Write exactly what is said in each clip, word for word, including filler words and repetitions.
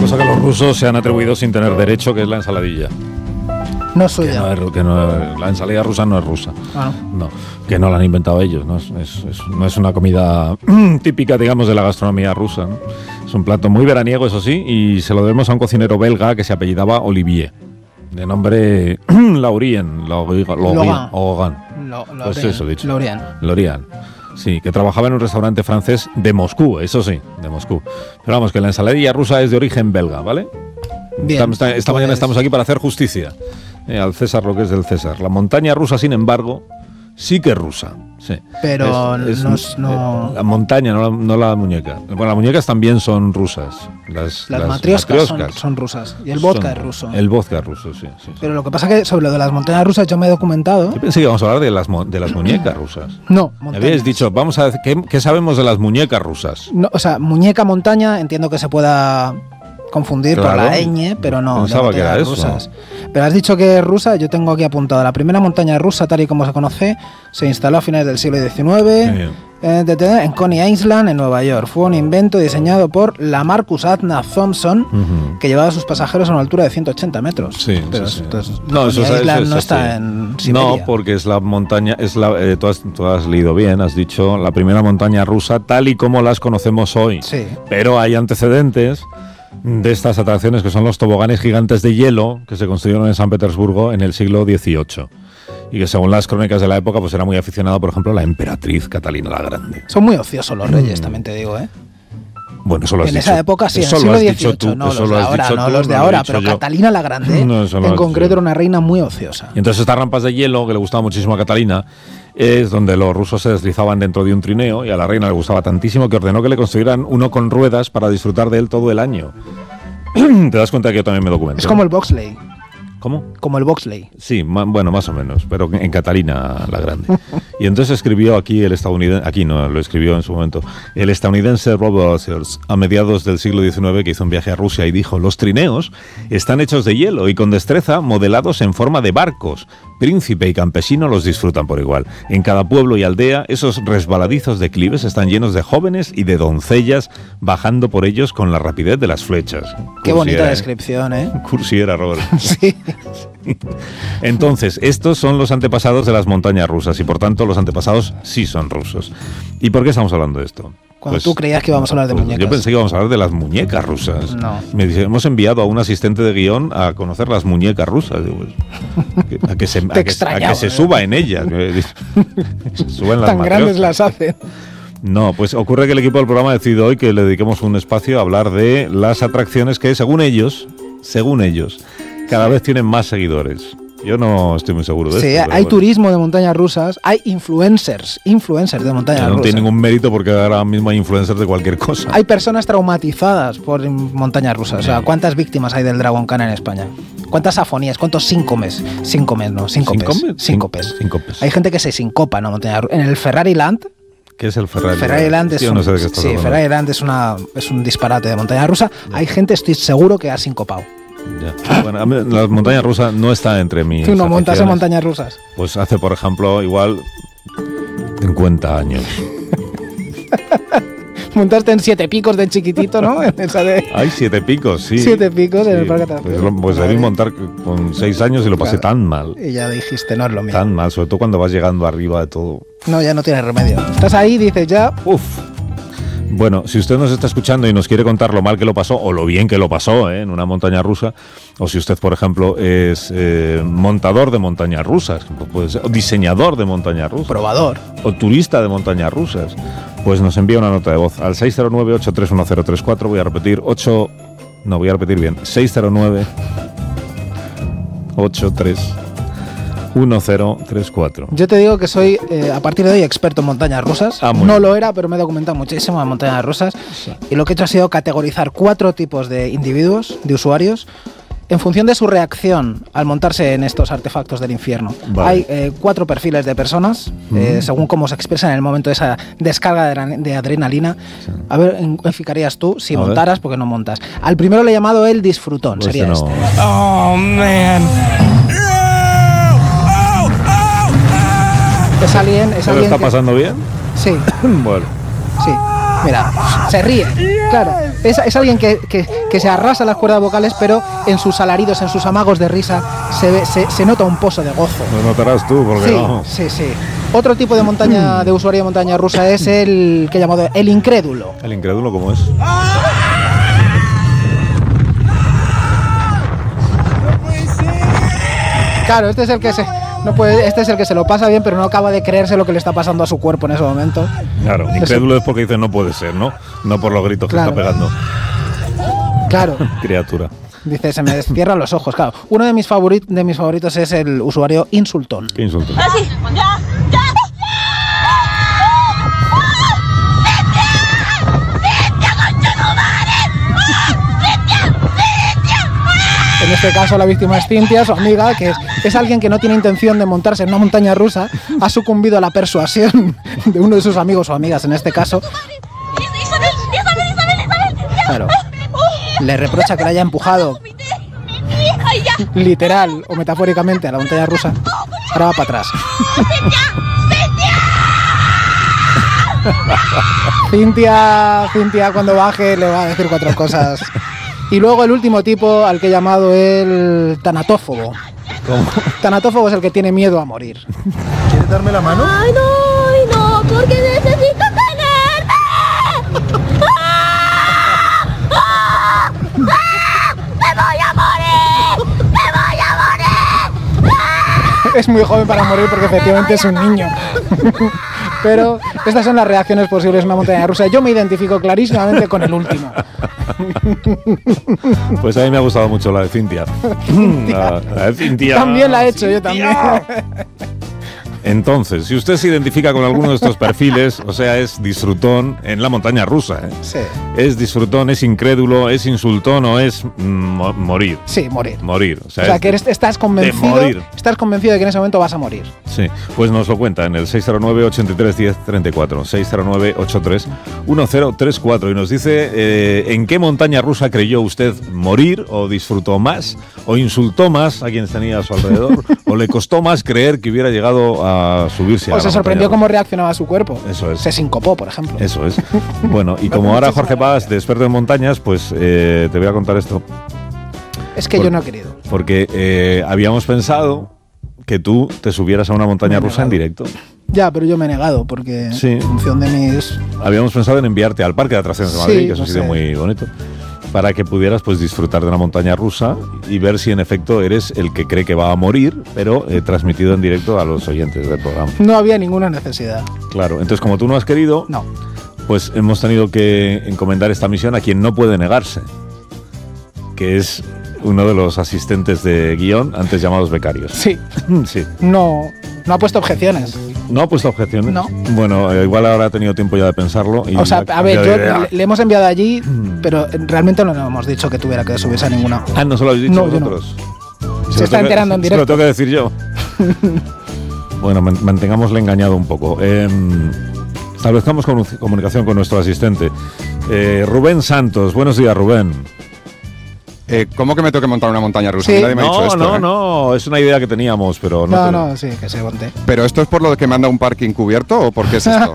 cosa que los rusos se han atribuido sin tener derecho, que es la ensaladilla. No es suya. Que no es, que no, la ensalada rusa no es rusa. Ah, no. no, que no la han inventado ellos. No es, es, es, no es una comida típica, digamos, de la gastronomía rusa, ¿no? Es un plato muy veraniego, eso sí, y se lo debemos a un cocinero belga que se apellidaba Olivier, de nombre Laurien, Laurien, pues eso dicho. Laurien. Laurien. Sí, que trabajaba en un restaurante francés de Moscú, eso sí, de Moscú. Pero vamos, que la ensaladilla rusa es de origen belga, ¿vale? Bien, esta esta pues... mañana estamos aquí para hacer justicia, eh, al César lo que es del César. La montaña rusa, sin embargo, sí que es rusa. Sí. Pero es, es, no, no... Eh, la montaña, no la, no la muñeca. Bueno, las muñecas también son rusas. Las, las, las matrioscas son, son rusas. Y el vodka son, es ruso. El vodka es ruso, sí, sí. Pero lo que pasa es que sobre lo de las montañas rusas yo me he documentado. Yo pensé que íbamos a hablar de las, de las muñecas rusas. No, montañas. Me habíais dicho, vamos a ver, ¿qué, ¿qué sabemos de las muñecas rusas? No, o sea, muñeca, montaña, entiendo que se pueda confundir claro, por la ñ, pero no. Pensaba que era rusas. Eso. Pero has dicho que es rusa, yo tengo aquí apuntado. La primera montaña rusa, tal y como se conoce, se instaló a finales del siglo diecinueve eh, en Coney Island, en Nueva York. Fue un invento diseñado por la Marcus Adna Thompson, uh-huh. que llevaba a sus pasajeros a una altura de ciento ochenta metros. Sí, pero sí, sí. Entonces, no, eso, Coney Island eso, eso, no está sí. en Siberia. No, porque es la montaña, es la, eh, tú, has, tú has leído bien, has dicho la primera montaña rusa tal y como las conocemos hoy. Sí. Pero hay antecedentes de estas atracciones que son los toboganes gigantes de hielo que se construyeron en San Petersburgo en el siglo dieciocho y que según las crónicas de la época pues era muy aficionado, por ejemplo, la emperatriz Catalina la Grande. Son muy ociosos los reyes, mm. también te digo, ¿eh? Bueno, eso lo has en dicho. esa época sí, en el siglo dieciocho, no los de ahora, no los de ahora, pero Catalina la Grande, no, en concreto, era una reina muy ociosa. Y entonces estas rampas de hielo que le gustaba muchísimo a Catalina es donde los rusos se deslizaban dentro de un trineo y a la reina le gustaba tantísimo que ordenó que le construyeran uno con ruedas para disfrutar de él todo el año. Te das cuenta que yo también me documento. Es como el bobsleigh. ¿Cómo? Como el bobsleigh. Sí, ma, bueno, más o menos, pero en Catalina la Grande. Y entonces escribió aquí el estadounidense, aquí no, lo escribió en su momento, el estadounidense Robert Sears, a mediados del siglo diecinueve, que hizo un viaje a Rusia y dijo: los trineos están hechos de hielo y con destreza modelados en forma de barcos. Príncipe y campesino los disfrutan por igual. En cada pueblo y aldea, esos resbaladizos declives están llenos de jóvenes y de doncellas bajando por ellos con la rapidez de las flechas. Qué bonita descripción, ¿eh? Cursiera, Robert. Sí. Entonces, estos son los antepasados de las montañas rusas y por tanto los antepasados sí son rusos. ¿Y por qué estamos hablando de esto? Cuando pues, tú creías que íbamos a hablar de pues muñecas. Yo pensé que íbamos a hablar de las muñecas rusas. No. Me dice, hemos enviado a un asistente de guión a conocer las muñecas rusas. Digo, pues, a, que se, a, que, a que se suba en ellas. Se suben las Tan matrioscas. Grandes las hacen. No, pues ocurre que el equipo del programa ha decidido hoy que le dediquemos un espacio a hablar de las atracciones que, según ellos, según ellos, cada vez tienen más seguidores. Yo no estoy muy seguro de sí, esto. Sí, hay bueno. turismo de montañas rusas, hay influencers, influencers de montañas no rusas. No tiene ningún mérito porque ahora mismo hay influencers de cualquier cosa. Hay personas traumatizadas por montañas rusas. O sea, ¿cuántas víctimas hay del Dragon Khan en España? ¿Cuántas afonías? ¿Cuántos síncopes? Síncopes, no, síncopes. Síncopes. Síncopes. Hay gente que se sincopa en, montaña, en el Ferrari Land. ¿Qué es el Ferrari, Ferrari Land? Es un, no sé de qué estás sí, hablando. Ferrari Land es, una, es un disparate de montaña rusa. Ya. Hay gente, estoy seguro, que ha sincopado. Ya. Bueno, a mí, las montañas rusas no está entre mis. ¿Tú no montas en montañas rusas? Pues hace, por ejemplo, igual cincuenta años. Montaste en Siete Picos de chiquitito, ¿no? Esa de... Hay Siete Picos, sí. Siete Picos sí. En el Parque Pues, pues debí montar con seis años y lo pasé claro. tan mal. Y ya dijiste, no es lo mío. Tan mal, sobre todo cuando vas llegando arriba de todo. No, ya no tienes remedio. Estás ahí y dices ya... Uf. Bueno, si usted nos está escuchando y nos quiere contar lo mal que lo pasó o lo bien que lo pasó ¿eh? en una montaña rusa, o si usted, por ejemplo, es eh, montador de montañas rusas, puede ser, o diseñador de montañas rusas, probador, o turista de montañas rusas, pues nos envía una nota de voz al seis cero nueve, ocho tres uno cero tres cuatro. Voy a repetir, ocho... No, voy a repetir bien. seis cero nueve, ocho tres uno cero tres cuatro. Yo te digo que soy, eh, a partir de hoy, experto en montañas rusas. Ah, no lo era, pero me he documentado muchísimo en montañas rusas. Sí. Y lo que he hecho ha sido categorizar cuatro tipos de individuos, de usuarios, en función de su reacción al montarse en estos artefactos del infierno. Vale. Hay eh, cuatro perfiles de personas, mm. eh, según cómo se expresan en el momento de esa descarga de, de adrenalina. Sí. A ver, ¿en qué ficarías tú si a montaras? Ver. Porque no montas. Al primero le he llamado el disfrutón, pues sería este. No. este. Oh, man. Es alguien, es ¿Se alguien lo está que... pasando bien? Sí. Bueno. Sí. Mira, se ríe. Claro, es, es alguien que, que, que se arrasa las cuerdas vocales, pero en sus alaridos, en sus amagos de risa, se, ve, se, se nota un pozo de gozo. Lo notarás tú, porque sí, no. Sí, sí. Otro tipo de montaña, de usuario de montaña rusa es el que llamado el incrédulo. ¿El incrédulo cómo es? Claro, este es el que se no puede, este es el que se lo pasa bien, pero no acaba de creerse lo que le está pasando a su cuerpo en ese momento. Claro, incrédulo es porque dice no puede ser, ¿no? No por los gritos claro. que está pegando. Claro. Criatura. Dice, se me cierran los ojos, claro. Uno de mis, favorit, de mis favoritos es el usuario insultón. ¿Qué insultón? Ah, sí. Ya, ya. En este caso la víctima es Cintia, su amiga, que es, es alguien que no tiene intención de montarse en una montaña rusa, ha sucumbido a la persuasión de uno de sus amigos o amigas, en este caso. Isabel, Isabel, Isabel, Isabel. Claro. Le reprocha que la haya empujado, Ay, ya. literal o metafóricamente, a la montaña rusa. Ahora va para atrás. Cintia, Cintia cuando baje le va a decir cuatro cosas. Y luego el último tipo, al que he llamado el tanatófobo. ¿Cómo? Tanatófobo es el que tiene miedo a morir. ¿Quieres darme la mano? Ay, no, ay, no, porque necesito tenerme. ¡Ah! ¡Ah! ¡Ah! ¡Me voy a morir! ¡Me voy a morir! ¡Ah! Es muy joven para morir porque efectivamente es un niño. Pero estas son las reacciones posibles en una montaña rusa. Yo me identifico clarísimamente con el último. Pues a mí me ha gustado mucho la de Cintia. La, la de Cintia. También la he hecho, Cintia. yo también. Entonces, si usted se identifica con alguno de estos perfiles, o sea, es disfrutón en la montaña rusa, ¿eh? Sí. Es disfrutón, es incrédulo, es insultón o es mo- morir. Sí, morir. Morir. O sea, O sea, es que eres, estás convencido, morir. estás convencido de que en ese momento vas a morir. Sí, pues nos lo cuenta en el seis cero nueve, ocho tres, uno cero tres cuatro, seis cero nueve, ocho tres, uno cero tres cuatro, y nos dice eh, en qué montaña rusa creyó usted morir, o disfrutó más, o insultó más a quien tenía a su alrededor, o le costó más creer que hubiera llegado a subirse a O la se sorprendió montaña cómo reaccionaba su cuerpo. Eso es. Se sincopó, por ejemplo. rusa. Eso es. Bueno, y como ahora Jorge Paz, de experto en montañas, pues eh, te voy a contar esto. Es que Por- yo no he querido. Porque eh, habíamos pensado que tú te subieras a una montaña Me he rusa en negado. directo. Ya, pero yo me he negado porque Sí. en función de mis... Habíamos pensado en enviarte al Parque de Atracciones de Sí, Madrid, que es un no sitio sé. muy bonito, para que pudieras pues disfrutar de una montaña rusa y ver si en efecto eres el que cree que va a morir, pero eh, transmitido en directo a los oyentes del programa. No había ninguna necesidad. Claro, entonces como tú no has querido, No. pues hemos tenido que encomendar esta misión a quien no puede negarse, que es uno de los asistentes de guión, antes llamados becarios. Sí. Sí. No, no ha puesto objeciones. ¿No ha puesto objeciones? No. Bueno, eh, igual ahora ha tenido tiempo ya de pensarlo. Y O sea, ha a ver, cambiado yo de idea. le, le hemos enviado allí, pero realmente no le hemos dicho que tuviera que subirse a ninguna. Ah, ¿no se lo habéis dicho No, yo no. vosotros? Se lo está tengo que- enterando en se lo directo. tengo que decir yo. Bueno, man- mantengámosle engañado un poco. Eh, establezcamos comu- comunicación con nuestro asistente. Eh, Rubén Santos. Buenos días, Rubén. Eh, ¿Cómo que me tengo que montar una montaña rusa? Sí. Nadie me ha dicho No, esto, no, ¿eh? no. Es una idea que teníamos, pero no. No, te- no, sí, que se monte. ¿Pero esto es por lo de que manda un parking cubierto o por qué es esto?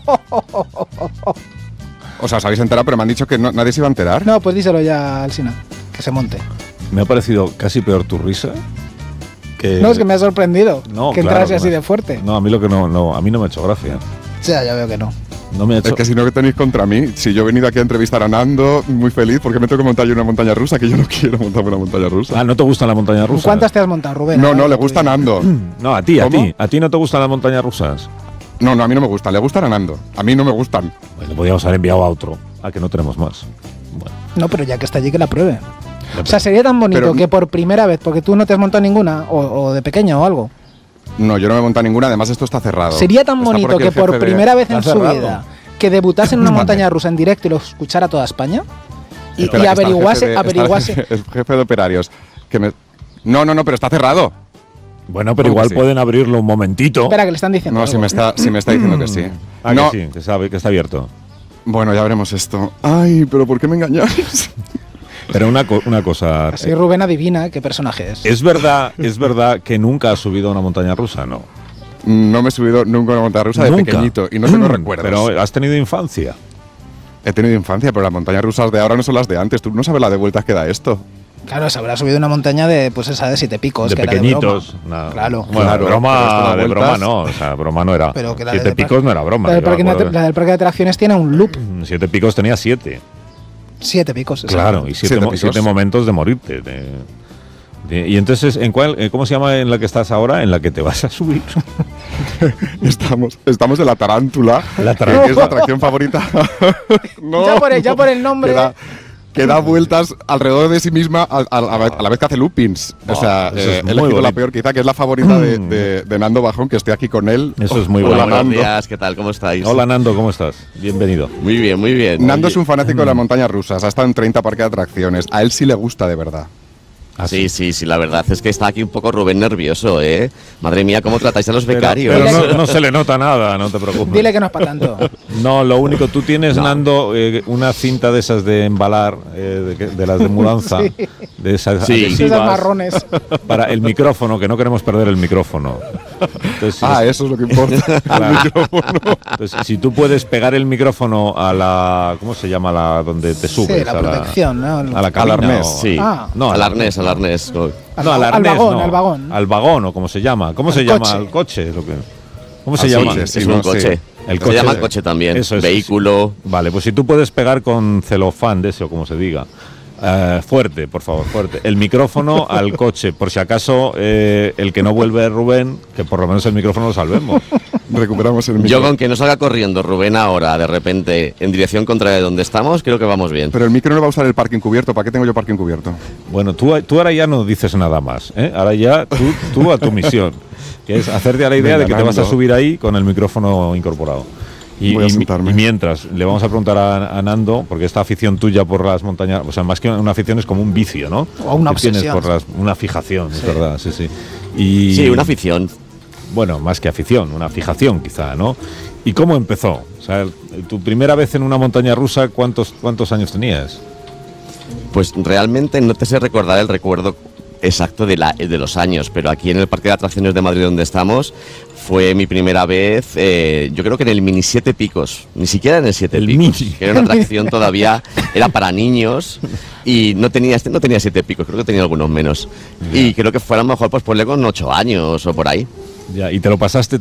O sea, os habéis enterado, pero me han dicho que no- nadie se iba a enterar. No, pues díselo ya al Sina, que se monte. Me ha parecido casi peor tu risa. Que... No, es que me ha sorprendido No, que claro, entrase así no. de fuerte. No, a mí lo que no, no, a mí no me ha hecho gracia. O sea, ya veo que no. No me ha hecho. Es que si no, que tenéis contra mí. Si yo he venido aquí a entrevistar a Nando, muy feliz, ¿por qué me tengo que montar yo una montaña rusa? Que yo no quiero montarme una montaña rusa. Ah, ¿no te gusta la montaña rusa? ¿Cuántas te has montado, Rubén? No, A ver, no, le gusta a Nando. No, a ti, a ¿Cómo? ti. ¿A ti no te gustan las montañas rusas? No, no, a mí no me gustan. Le gustan a Nando. A mí no me gustan. Pues le podríamos haber enviado a otro. A que no tenemos más. Bueno. No, pero ya que está allí, que la pruebe. O sea, sería tan bonito Pero- que por primera vez, porque tú no te has montado ninguna, o, o de pequeño o algo, No, yo no me he montado ninguna. Además, esto está cerrado. sería tan Está por bonito aquí que el por jefe de- primera vez en Está su cerrado. vida que debutase en una Vale. montaña rusa en directo y lo escuchara toda España y, Espera, y que está el averiguase, jefe de- está el averiguase. jefe- El jefe de operarios. Que me... No, no, no, pero está cerrado. Bueno, pero ¿Cómo igual que sí? pueden abrirlo un momentito. Espera, que le están diciendo. No, si algo. me está, si me está diciendo que sí. Ah, no, que sí, que sabe que está abierto. Bueno, ya veremos esto. Ay, pero ¿por qué me engañáis? Pero una, co- una cosa. Así eh, Rubén adivina qué personaje es. ¿Es verdad, ¿Es verdad que nunca has subido a una montaña rusa? No. No me he subido nunca a una montaña rusa de Nunca. pequeño y no tengo recuerdos. Pero has tenido infancia. He tenido infancia, pero las montañas rusas de ahora no son las de antes. Tú no sabes la de vueltas que da esto. Claro, se habrá subido una montaña de, pues esa de siete picos. De que pequeñitos. Era de broma. Nah. Claro. Bueno, Claro, de broma, pero de broma vueltas- no. O sea, broma no era. Pero que la Siete de- picos no era broma. La del, yo me parque, acuerdo la del parque de atracciones tiene un loop. de- Siete picos tenía siete. Siete picos. Claro, y siete, Siete mo- picos. siete momentos de morirte. de- de- y entonces, ¿en cuál, eh, ¿cómo se llama en la que estás ahora? En la que te vas a subir. Estamos, estamos en la tarántula, La que- tarántula. que es la atracción favorita. No, Ya por el- ya por el nombre. Que da, que da vueltas alrededor de sí misma a, a- a la- a la vez que hace loopings. O sea, eso es eh, he muy elegido la bonito. peor quizá, que es la favorita de, de- de Nando Bajón, que estoy aquí con él. Eso es muy Hola, bueno. Hola, buenos Nando. días, ¿qué tal? ¿Cómo estáis? Hola Nando, ¿cómo estás? Bienvenido. Muy bien, muy bien. Nando Oye, es un fanático de las montañas rusas, ha estado en treinta parques de atracciones. A él sí le gusta de verdad. Ah, Sí, sí, sí, la verdad es que está aquí un poco Rubén nervioso, ¿eh? Madre mía, ¿cómo tratáis a los Pero, becarios? pero no, no se le nota nada, no te preocupes. Dile que no es para tanto. No, lo único, tú tienes, No. Nando, eh, una cinta de esas de embalar, eh, de, que- de las de mudanza, Sí. de esas Sí. adhesivas, Esas marrones. para el micrófono, que no queremos perder el micrófono. Entonces, si- Ah, eso es lo que importa. Claro. El micrófono. entonces, si tú puedes pegar el micrófono a la, ¿cómo se llama la donde te subes? Sí, la a protección, ¿no? a la cabina, arnés. o- Sí, Ah. No, al al- arnés, al arnés. Al, no, al al arnés, vagón, no. al vagón. Al vagón, o como se llama. ¿Cómo se Al llama? coche. Al coche. Lo que, ¿Cómo se Ah, sí, llama? coche, sí, es no, un coche. sí. El Se coche. llama coche también. Eso es, Vehículo. Vale, pues si tú puedes pegar con celofán de ese o como se diga. eh, fuerte, por favor, fuerte. El micrófono al coche, por si acaso eh, el que no vuelve Rubén, que por lo menos el micrófono lo salvemos. Recuperamos el Yo micro. con que no salga corriendo Rubén ahora, de repente, en dirección contraria de donde estamos, creo que vamos bien. Pero el micro no va a usar el parking cubierto. ¿Para qué tengo yo parking cubierto? Bueno, tú, tú ahora ya no dices nada más, ¿eh? Ahora ya tú, tú a tu misión, que es hacerte a la idea Venga, de que te vas a Nando. subir ahí con el micrófono incorporado. Y, Voy a y mi- sentarme. y mientras, le vamos a preguntar a, a Nando, porque esta afición tuya por las montañas, o sea, más que una afición es como un vicio, ¿no? O una Que tienes obsesión. por las- una fijación, es verdad, sí, sí. Y, Sí, una afición. Bueno, más que afición, una fijación quizá, ¿no? ¿Y cómo empezó? O sea, tu primera vez en una montaña rusa, ¿cuántos, cuántos años tenías? Pues realmente no te sé recordar el recuerdo exacto de, la, de los años, pero aquí en el Parque de Atracciones de Madrid donde estamos fue mi primera vez, eh, yo creo que en el Mini Siete Picos, ni siquiera en el Siete El Picos, Mini. que era una atracción todavía, era para niños y no tenía, este no tenía Siete Picos, creo que tenía algunos menos. Ya. Y creo que fue a lo mejor pues ponle con ocho años o por ahí. Ya, ¿y te lo pasaste